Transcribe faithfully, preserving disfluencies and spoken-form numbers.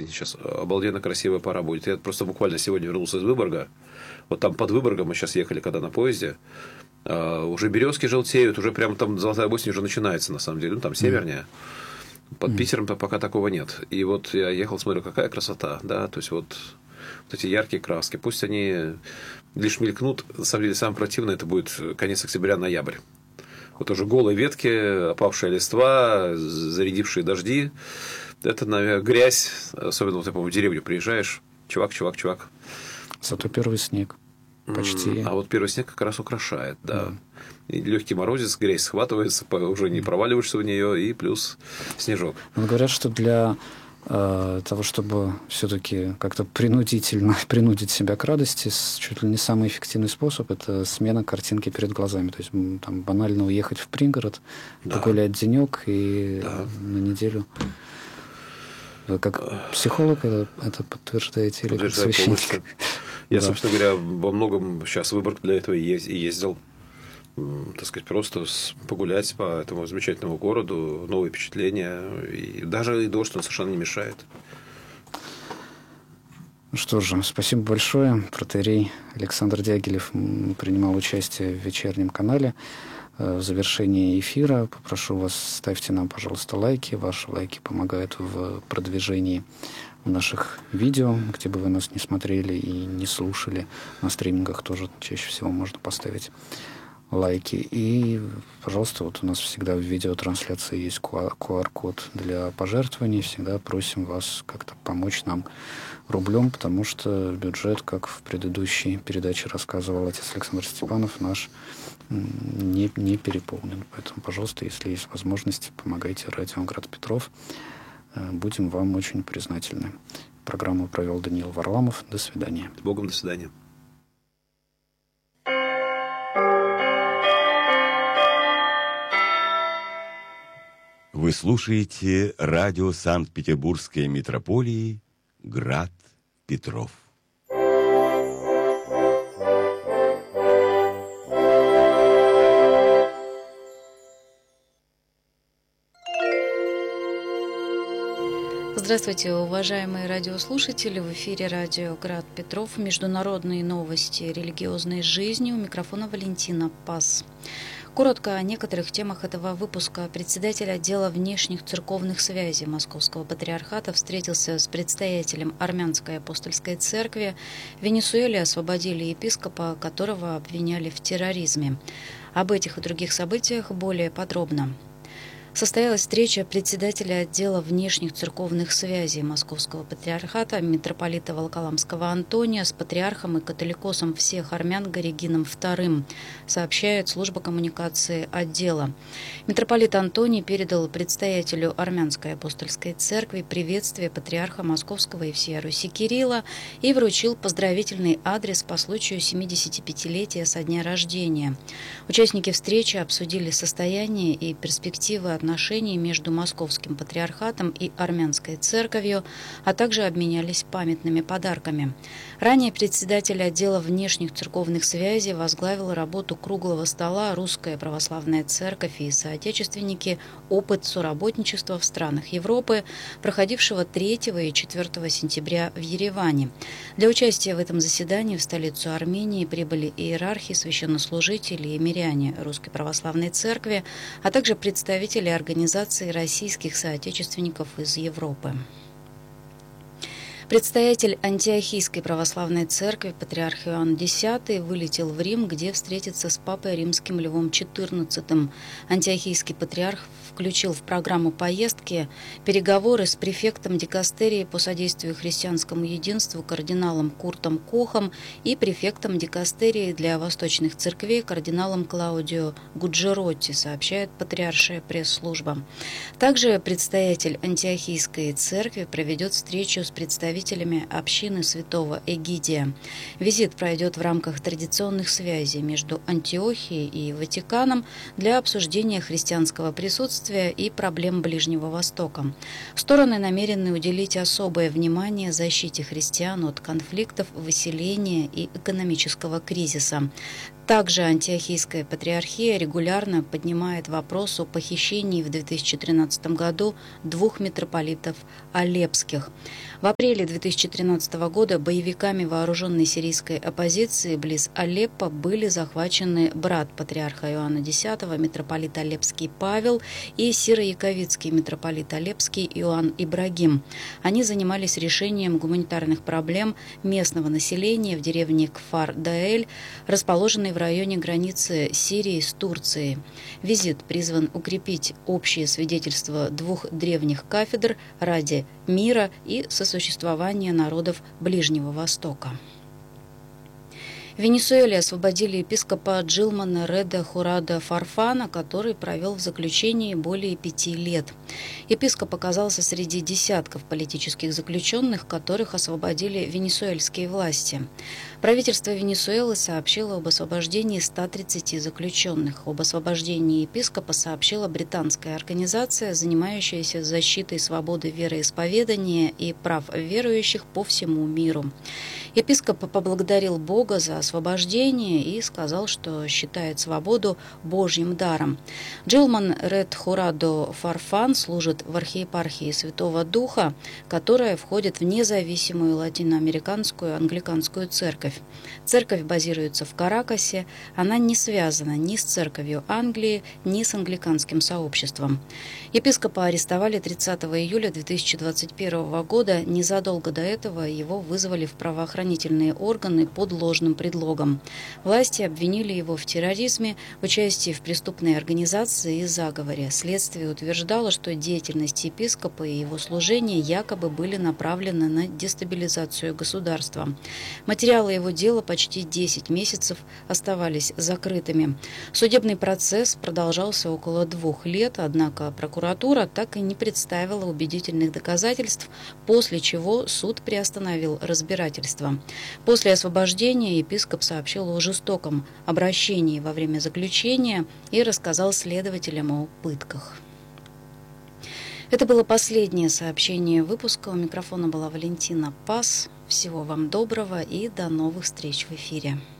осень, сейчас обалденно красивая пора будет. Я просто буквально сегодня вернулся из Выборга. Вот там под Выборгом мы сейчас ехали, когда на поезде. Уже березки желтеют, уже прям там золотая осень уже начинается, на самом деле. Ну, там севернее. Под mm. Питером-то пока такого нет. И вот я ехал, смотрю, какая красота, да, то есть вот, вот эти яркие краски. Пусть они лишь мелькнут, на самом деле самое противное это будет конец октября-ноябрь. Вот уже голые ветки, опавшая листва, зарядившие дожди. Это, наверное, грязь. Особенно вот, я помню, в деревню приезжаешь. Чувак, чувак, чувак. Зато первый снег. Почти. А вот первый снег как раз украшает, да. да. И легкий морозец, грязь схватывается, уже не проваливаешься в нее, и плюс снежок. Но говорят, что для э, того, чтобы все-таки как-то принудительно принудить себя к радости, чуть ли не самый эффективный способ – это смена картинки перед глазами. То есть там банально уехать в пригород, да. погулять денек и да. на неделю. Вы как психолог это, это подтверждаете или как священник? Я, да. собственно говоря, во многом сейчас Выборг для этого и ездил, так сказать, просто погулять по этому замечательному городу, новые впечатления. И даже и дождь, он совершенно не мешает. Ну что же, спасибо большое. Протоиерей Александр Дягилев принимал участие в вечернем канале. В завершении эфира попрошу вас, ставьте нам, пожалуйста, лайки. Ваши лайки помогают в продвижении наших видео, где бы вы нас не смотрели и не слушали. На стримингах тоже чаще всего можно поставить лайки. И, пожалуйста, вот у нас всегда в видеотрансляции есть ку ар код для пожертвований. Всегда просим вас как-то помочь нам рублем, потому что бюджет, как в предыдущей передаче рассказывал отец Александр Степанов, наш не, не переполнен. Поэтому, пожалуйста, если есть возможность, помогайте радио Град Петров. Будем вам очень признательны. Программу провел Даниил Варламов. До свидания. С Богом, до свидания. Вы слушаете радио Санкт-Петербургской митрополии Град Петров. Здравствуйте, уважаемые радиослушатели. В эфире радио Град Петров. Международные новости религиозной жизни. У микрофона Валентина Пас. Коротко о некоторых темах этого выпуска. Председатель отдела внешних церковных связей Московского патриархата встретился с предстоятелем Армянской апостольской церкви. В Венесуэле освободили епископа, которого обвиняли в терроризме. Об этих и других событиях более подробно. Состоялась встреча председателя отдела внешних церковных связей Московского патриархата митрополита Волоколамского Антония с патриархом и католикосом всех армян Горигином вторым, сообщает служба коммуникации отдела. Митрополит Антоний передал предстоятелю Армянской апостольской церкви приветствие патриарха Московского и всей Руси Кирилла и вручил поздравительный адрес по случаю семидесятипятилетия со дня рождения. Участники встречи обсудили состояние и перспективы отношений отношений между Московским патриархатом и Армянской церковью, а также обменялись памятными подарками. Ранее председатель отдела внешних церковных связей возглавил работу круглого стола «Русская православная церковь и соотечественники. Опыт соработничества в странах Европы», проходившего третьего и четвёртого сентября в Ереване. Для участия в этом заседании в столицу Армении прибыли иерархи, священнослужители и миряне Русской православной церкви, а также представители организации российских соотечественников из Европы. Предстоятель Антиохийской православной церкви патриарх Иоанн X вылетел в Рим, где встретится с папой римским Львом четырнадцатым. Антиохийский патриарх включил в программу поездки переговоры с префектом дикастерии по содействию христианскому единству кардиналом Куртом Кохом и префектом дикастерии для восточных церквей кардиналом Клаудио Гуджеротти, сообщает патриаршая пресс-служба. Также предстоятель Антиохийской церкви проведет встречу с представителем представителями общины святого Эгидия. Визит пройдет в рамках традиционных связей между Антиохией и Ватиканом для обсуждения христианского присутствия и проблем Ближнего Востока. Стороны намерены уделить особое внимание защите христиан от конфликтов, выселения и экономического кризиса. Также Антиохийская патриархия регулярно поднимает вопрос о похищении в две тысячи тринадцатом году двух митрополитов Алепских. В апреле две тысячи тринадцатого года боевиками вооруженной сирийской оппозиции близ Алеппо были захвачены брат патриарха Иоанна X, митрополит Алепский Павел, и сиро-яковицкий митрополит Алепский Иоанн Ибрагим. Они занимались решением гуманитарных проблем местного населения в деревне Кфар-Даэль, расположенной в районе границы Сирии с Турцией. Визит призван укрепить общее свидетельство двух древних кафедр ради мира и сосуществования народов Ближнего Востока. В Венесуэле освободили епископа Джилмана Реда Хурада Фарфана, который провел в заключении более пяти лет. Епископ оказался среди десятков политических заключенных, которых освободили венесуэльские власти. Правительство Венесуэлы сообщило об освобождении ста тридцати заключенных. Об освобождении епископа сообщила британская организация, занимающаяся защитой свободы вероисповедания и прав верующих по всему миру. Епископ поблагодарил Бога за освобождение и сказал, что считает свободу Божьим даром. Джилман Ред Хурадо Фарфан служит в архиепархии Святого Духа, которая входит в независимую латиноамериканскую англиканскую церковь. Церковь базируется в Каракасе, она не связана ни с церковью Англии, ни с англиканским сообществом. Епископа арестовали тридцатого июля две тысячи двадцать первого года, незадолго до этого его вызвали в правоохранительные органы под ложным предлогом. Власти обвинили его в терроризме, участии в преступной организации и заговоре. Следствие утверждало, что деятельность епископа и его служение якобы были направлены на дестабилизацию государства. Материалы его дела почти десять месяцев оставались закрытыми. Судебный процесс продолжался около двух лет, однако прокуратура так и не представила убедительных доказательств, после чего суд приостановил разбирательство. После освобождения епископ сообщил о жестоком обращении во время заключения и рассказал следователям о пытках. Это было последнее сообщение выпуска. У микрофона была Валентина Пас. Всего вам доброго и до новых встреч в эфире.